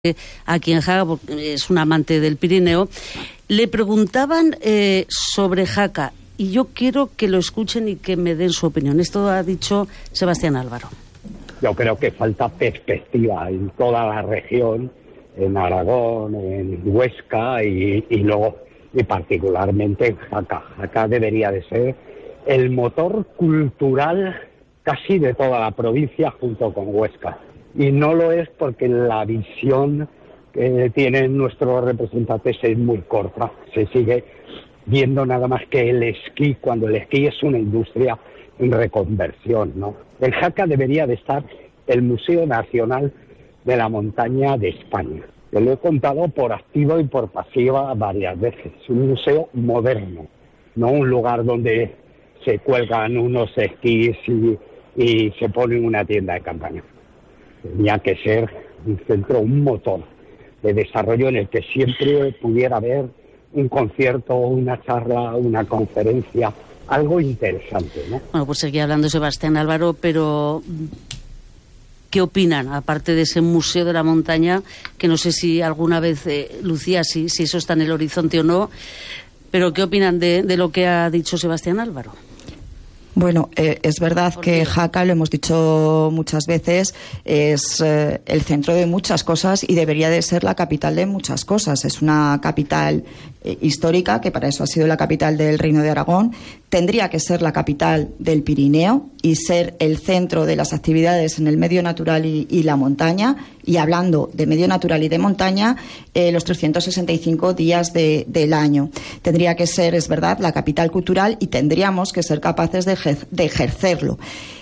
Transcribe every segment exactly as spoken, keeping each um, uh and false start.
aquí en Jaca, porque es un amante del Pirineo. Le preguntaban eh, sobre Jaca y yo quiero que lo escuchen y que me den su opinión. Esto ha dicho Sebastián Álvaro. Yo creo que falta perspectiva en toda la región, en Aragón, en Huesca y, y luego, y particularmente en Jaca. Jaca debería de ser el motor cultural casi de toda la provincia junto con Huesca. Y no lo es porque la visión que tienen nuestros representantes es muy corta. Se sigue viendo nada más que el esquí, cuando el esquí es una industria en reconversión, ¿no? En Jaca debería de estar el Museo Nacional de la Montaña de España. Te lo he contado por activa y por pasiva varias veces. Es un museo moderno, no un lugar donde se cuelgan unos esquís y, y se pone una tienda de campaña. Tenía que ser un centro, un motor de desarrollo en el que siempre pudiera haber un concierto, una charla, una conferencia, algo interesante, ¿no? Bueno, pues seguía hablando Sebastián Álvaro, pero ¿qué opinan, aparte de ese Museo de la Montaña, que no sé si alguna vez, eh, Lucía, si, si eso está en el horizonte o no, pero qué opinan de, de lo que ha dicho Sebastián Álvaro? Bueno, eh, es verdad que Jaca, lo hemos dicho muchas veces, es eh, el centro de muchas cosas y debería de ser la capital de muchas cosas. Es una capital eh, histórica, que para eso ha sido la capital del Reino de Aragón. Tendría que ser la capital del Pirineo y ser el centro de las actividades en el medio natural y, y la montaña. Y hablando de medio natural y de montaña, eh, los trescientos sesenta y cinco días de, del año. Tendría que ser, es verdad, la capital cultural y tendríamos que ser capaces de, ejer- de ejercerlo.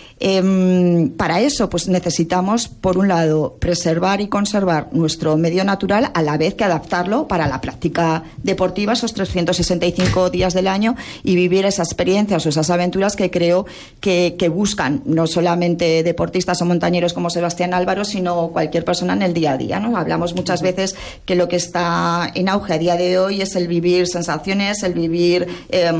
Eh, para eso, pues necesitamos, por un lado, preservar y conservar nuestro medio natural, a la vez que adaptarlo para la práctica deportiva esos trescientos sesenta y cinco días del año y vivir esas experiencias o esas aventuras que creo que, que buscan no solamente deportistas o montañeros como Sebastián Álvaro, sino cualquier persona en el día a día, ¿no? Hablamos muchas veces que lo que está en auge a día de hoy es el vivir sensaciones, el vivir eh,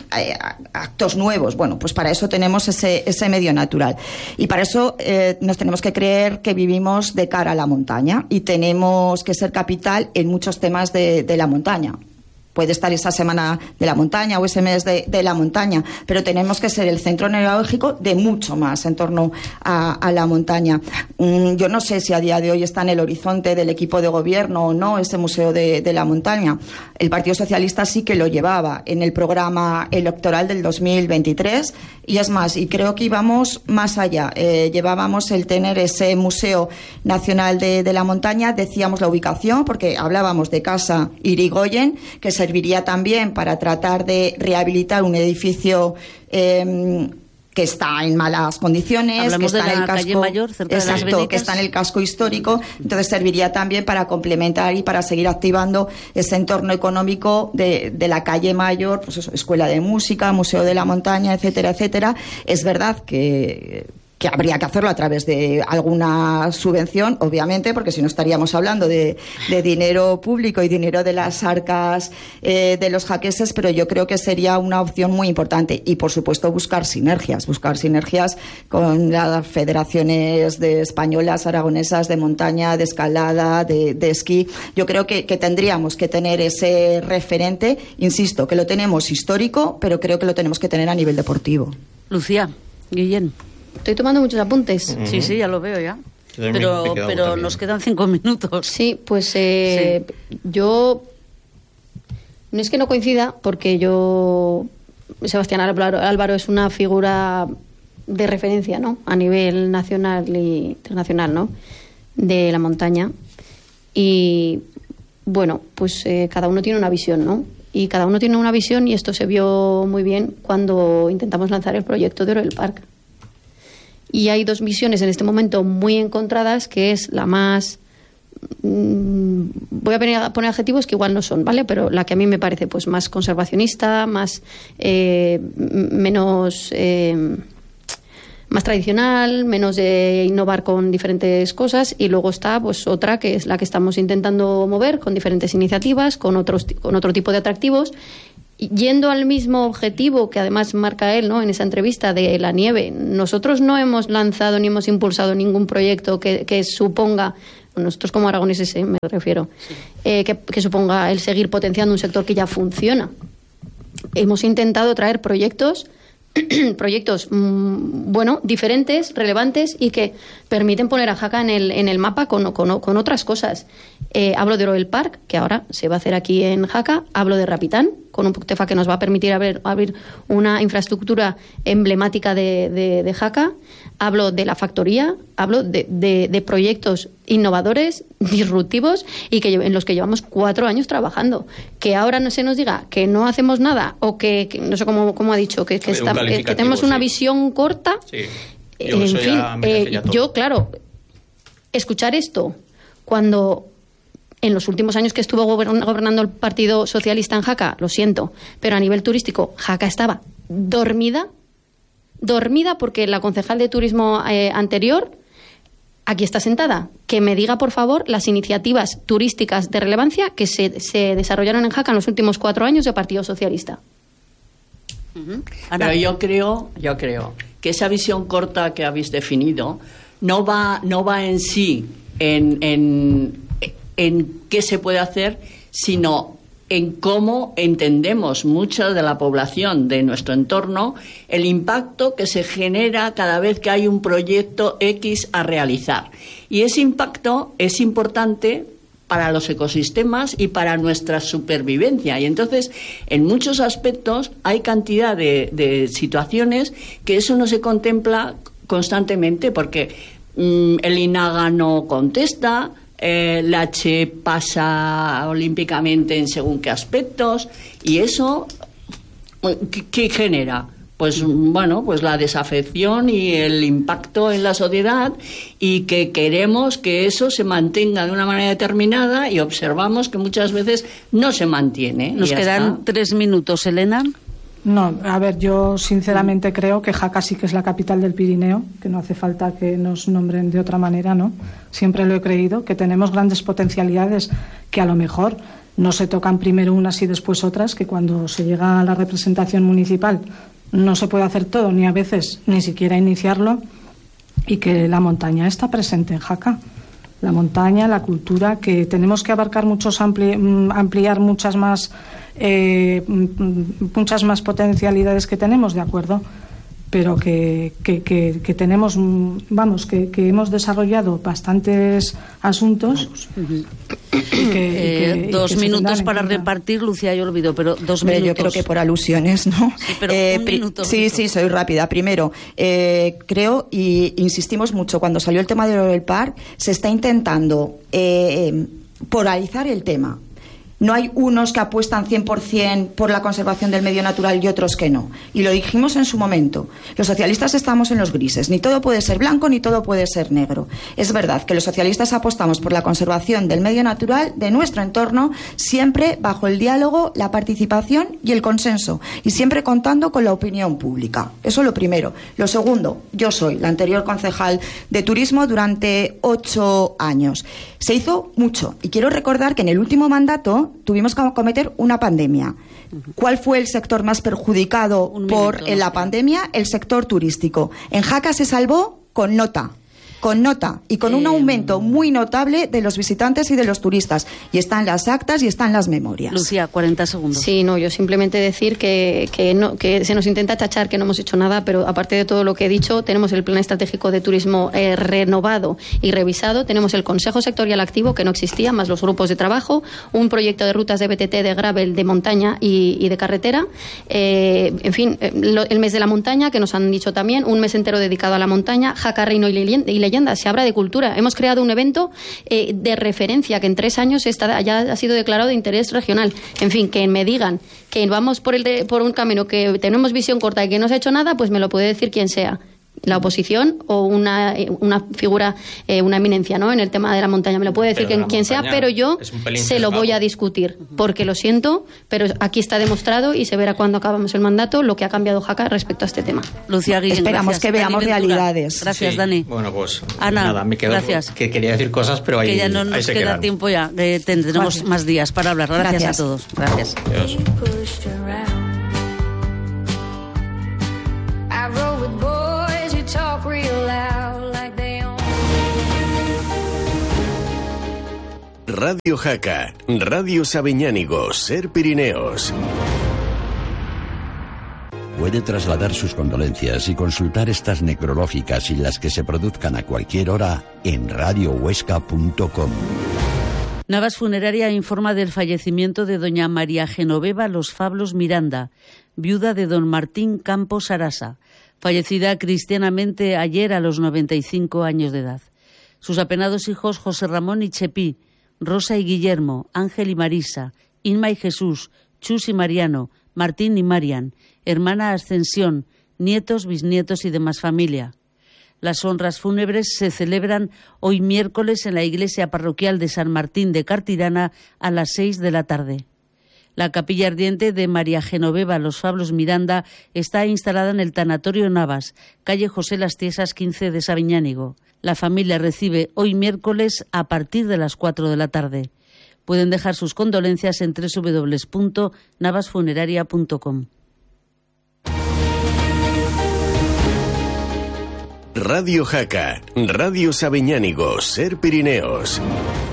actos nuevos. Bueno, pues para eso tenemos ese, ese medio natural. Y para eso eh, nos tenemos que creer que vivimos de cara a la montaña y tenemos que ser capital en muchos temas de, de la montaña. Puede estar esa semana de la montaña o ese mes de, de la montaña, pero tenemos que ser el centro neurálgico de mucho más en torno a, a la montaña. Mm, yo no sé si a día de hoy está en el horizonte del equipo de gobierno o no ese Museo de, de la Montaña. El Partido Socialista sí que lo llevaba en el programa electoral del dos mil veintitrés y es más, y creo que íbamos más allá. Eh, llevábamos el tener ese Museo Nacional de, de la Montaña, decíamos la ubicación, porque hablábamos de Casa Irigoyen, que serviría también para tratar de rehabilitar un edificio eh, que está en malas condiciones. Hablamos que está de la en el casco, calle Mayor, cerca exacto, de las Venecas. Que está en el casco histórico. Entonces serviría también para complementar y para seguir activando ese entorno económico de, de la calle Mayor, pues eso, Escuela de Música, Museo de la Montaña, etcétera, etcétera. Es verdad que que habría que hacerlo a través de alguna subvención, obviamente, porque si no estaríamos hablando de, de dinero público y dinero de las arcas eh, de los jaqueses, pero yo creo que sería una opción muy importante. Y, por supuesto, buscar sinergias, buscar sinergias con las federaciones de españolas, aragonesas, de montaña, de escalada, de, de esquí. Yo creo que, que tendríamos que tener ese referente, insisto, que lo tenemos histórico, pero creo que lo tenemos que tener a nivel deportivo. Lucía, Guillén. Estoy tomando muchos apuntes. Uh-huh. Sí, sí, ya lo veo ya. Pero, pero nos quedan cinco minutos. Sí, pues eh, sí. Yo no es que no coincida, porque yo Sebastián Álvaro, Álvaro es una figura de referencia, ¿no? A nivel nacional e internacional, ¿no? De la montaña. Y bueno, pues eh, cada uno tiene una visión, ¿no? Y cada uno tiene una visión, y esto se vio muy bien cuando intentamos lanzar el proyecto de Oro del Parc. Y hay dos visiones en este momento muy encontradas, que es la más... Mmm, voy a poner, poner adjetivos que igual no son, ¿vale? Pero la que a mí me parece pues más conservacionista, más eh, menos... Eh, más tradicional, menos de innovar con diferentes cosas, y luego está pues otra que es la que estamos intentando mover con diferentes iniciativas, con otros con otro tipo de atractivos, yendo al mismo objetivo que además marca él, ¿no?, en esa entrevista de la nieve. Nosotros no hemos lanzado ni hemos impulsado ningún proyecto que, que suponga nosotros como aragoneses me refiero, sí. eh, que, que suponga el seguir potenciando un sector que ya funciona. Hemos intentado traer proyectos proyectos mmm, bueno, diferentes, relevantes y que permiten poner a Jaca en el, en el mapa con, con, con otras cosas. Eh, hablo de Royal Park, que ahora se va a hacer aquí en Jaca. Hablo de Rapitán, con un Puctefa que nos va a permitir abrir, abrir una infraestructura emblemática de, de, de Jaca. Hablo de la factoría, hablo de, de, de proyectos innovadores, disruptivos y que en los que llevamos cuatro años trabajando. Que ahora no se nos diga que no hacemos nada o que, que no sé cómo, cómo ha dicho, que, que, está, que tenemos una sí. visión corta. Sí. Yo, en fin, eh, yo, claro, escuchar esto cuando en los últimos años que estuvo gobernando el Partido Socialista en Jaca, lo siento, pero a nivel turístico, Jaca estaba dormida, dormida porque la concejal de turismo eh, anterior, aquí está sentada, que me diga, por favor, las iniciativas turísticas de relevancia que se, se desarrollaron en Jaca en los últimos cuatro años del Partido Socialista. Uh-huh. Pero yo creo, yo creo que esa visión corta que habéis definido no va, no va en sí en, en, en qué se puede hacer, sino en cómo entendemos mucha de la población de nuestro entorno el impacto que se genera cada vez que hay un proyecto X a realizar. Y ese impacto es importante para los ecosistemas y para nuestra supervivencia. Y entonces, en muchos aspectos, hay cantidad de, de situaciones que eso no se contempla constantemente, porque mmm, el INAGA no contesta, eh, el H pasa olímpicamente en según qué aspectos, y eso, ¿qué, qué genera? Pues bueno, pues la desafección y el impacto en la sociedad, y que queremos que eso se mantenga de una manera determinada y observamos que muchas veces no se mantiene. Nos quedan está. tres minutos, Elena. No, a ver, yo sinceramente creo que Jaca sí que es la capital del Pirineo, que no hace falta que nos nombren de otra manera, ¿no? Siempre lo he creído, que tenemos grandes potencialidades que a lo mejor no se tocan primero unas y después otras, que cuando se llega a la representación municipal no se puede hacer todo, ni a veces ni siquiera iniciarlo, y que la montaña está presente en Jaca. La montaña, la cultura, que tenemos que abarcar muchos, ampli, ampliar muchas más, eh, muchas más potencialidades que tenemos, de acuerdo, pero que, que, que, que tenemos, vamos, que, que hemos desarrollado bastantes asuntos. Uh-huh. y que, eh, y que, dos y que minutos para repartir, Lucía, yo olvido, pero dos Hombre, minutos. Yo creo que por alusiones, ¿no? Sí, pero eh, un minuto. Sí, minuto. sí, soy rápida. Primero, eh, creo, y insistimos mucho, cuando salió el tema del Park, se está intentando eh, polarizar el tema. No hay unos que apuestan cien por ciento por la conservación del medio natural y otros que no. Y lo dijimos en su momento. Los socialistas estamos en los grises. Ni todo puede ser blanco ni todo puede ser negro. Es verdad que los socialistas apostamos por la conservación del medio natural de nuestro entorno, siempre bajo el diálogo, la participación y el consenso. Y siempre contando con la opinión pública. Eso es lo primero. Lo segundo, yo soy la anterior concejal de turismo durante ocho años. Se hizo mucho. Y quiero recordar que en el último mandato tuvimos que acometer una pandemia. ¿Cuál fue el sector más perjudicado Un por minuto, la pandemia? El sector turístico. En Jaca se salvó con nota. Con nota y con eh, un aumento muy notable de los visitantes y de los turistas. Y están las actas y están las memorias. Lucía, cuarenta segundos. Sí, no, yo simplemente decir que, que, no, que se nos intenta tachar que no hemos hecho nada, pero aparte de todo lo que he dicho, tenemos el Plan Estratégico de Turismo eh, renovado y revisado, tenemos el Consejo Sectorial Activo, que no existía, más los grupos de trabajo, un proyecto de rutas de B T T, de gravel, de montaña y, y de carretera, eh, en fin, eh, lo, el mes de la montaña, que nos han dicho también, un mes entero dedicado a la montaña, Jaca, Reino y Leyenda. Se habla de cultura. Hemos creado un evento eh, de referencia que en tres años está, ya ha sido declarado de interés regional. En fin, que me digan que vamos por, el de, por un camino que tenemos visión corta y que no se ha hecho nada, pues me lo puede decir quien sea. La oposición o una, una figura, eh, una eminencia, ¿no?, en el tema de la montaña. Me lo puede decir quien, quien sea, pero yo se lo voy a discutir, porque lo siento, pero aquí está demostrado y se verá cuando acabamos el mandato lo que ha cambiado Jaca respecto a este tema. Lucía Guillén, esperamos gracias. que veamos Dani realidades. Gracias, sí. Dani. Bueno, pues Ana, nada, me quedo gracias. Que quería decir cosas, pero ahí, que ya no nos ahí se queda quedaron. tiempo ya. Eh, tendremos vale. más días para hablar. Gracias, gracias. a todos. Gracias. Adiós. Talk real loud like they own. Radio Jaca, Radio Sabiñánigo, Ser Pirineos. Puede trasladar sus condolencias y consultar estas necrológicas y las que se produzcan a cualquier hora en radio huesca punto com. Navas Funeraria informa del fallecimiento de doña María Genoveva Los Fablos Miranda, viuda de don Martín Campos Arasa, fallecida cristianamente ayer a los noventa y cinco años de edad. Sus apenados hijos José Ramón y Chepí, Rosa y Guillermo, Ángel y Marisa, Inma y Jesús, Chus y Mariano, Martín y Marian, hermana Ascensión, nietos, bisnietos y demás familia. Las honras fúnebres se celebran hoy miércoles en la iglesia parroquial de San Martín de Cartirana a las seis de la tarde. La capilla ardiente de María Genoveva Los Fablos Miranda está instalada en el Tanatorio Navas, calle José Las Tiesas quince de Sabiñánigo. La familia recibe hoy miércoles a partir de las cuatro de la tarde. Pueden dejar sus condolencias en doble u doble u doble u punto navas funeraria punto com. Radio Jaca, Radio Sabiñánigo, Ser Pirineos.